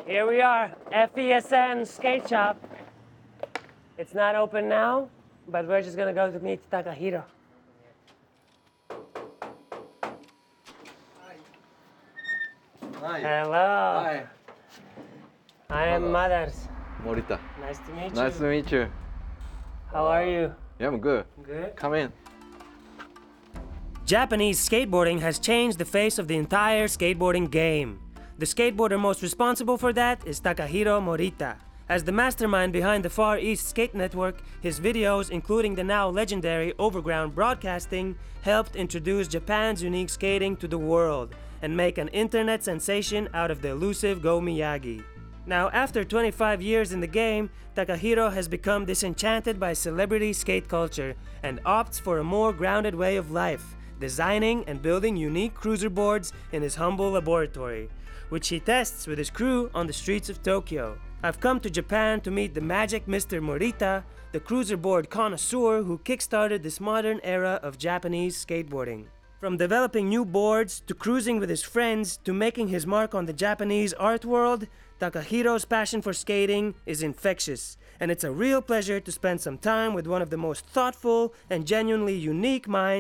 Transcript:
Here we are, FESN Skate Shop. It's not open now, but we're just gonna go to meet Takahiro. Hi. Hello. Hi. I am Hello. Mothers. Morita. Nice to meet you. Nice to meet you. How are you? Yeah, I'm good. Good. Come in. Japanese skateboarding has changed the face of the entire skateboarding game. The skateboarder most responsible for that is Takahiro Morita. As the mastermind behind the Far East Skate Network, his videos, including the now legendary Overground Broadcasting, helped introduce Japan's unique skating to the world and make an internet sensation out of the elusive Go Miyagi. Now, after 25 years in the game, Takahiro has become disenchanted by celebrity skate culture and opts for a more grounded way of life, designing and building unique cruiser boards in his humble laboratory, which he tests with his crew on the streets of Tokyo. I've come to Japan to meet the magic Mr. Morita, the cruiser board connoisseur who kickstarted this modern era of Japanese skateboarding. From developing new boards, to cruising with his friends, to making his mark on the Japanese art world, Takahiro's passion for skating is infectious, and it's a real pleasure to spend some time with one of the most thoughtful and genuinely unique minds